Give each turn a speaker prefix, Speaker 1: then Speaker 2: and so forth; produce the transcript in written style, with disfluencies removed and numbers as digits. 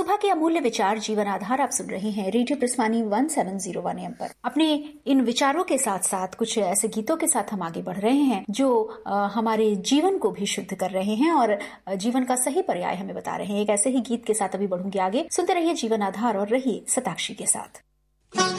Speaker 1: सुबह के अमूल्य विचार जीवन आधार आप सुन रहे हैं रेडियो प्रिस्मानी 1701 AM पर। अपने इन विचारों के साथ साथ कुछ ऐसे गीतों के साथ हम आगे बढ़ रहे हैं जो हमारे जीवन को भी शुद्ध कर रहे हैं और जीवन का सही पर्याय हमें बता रहे हैं। एक ऐसे ही गीत के साथ अभी बढ़ूंगी आगे। सुनते रहिए जीवन आधार और रहिए सताक्षी के साथ।